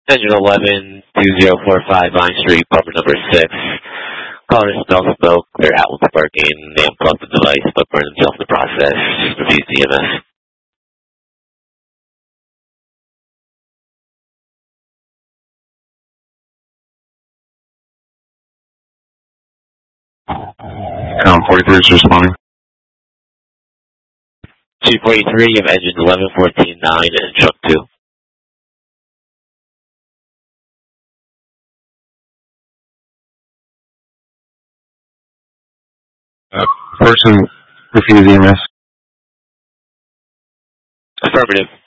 Engine 11, 2045 Vine Street, apartment number 6. Caller smells smoke, they're out with sparking, they unplug the device but burn themselves in the process. Refuse EMS. Com 43 is responding. 243, you have engine 11, 14, 9, and truck 2. Person refuse EMS. Affirmative.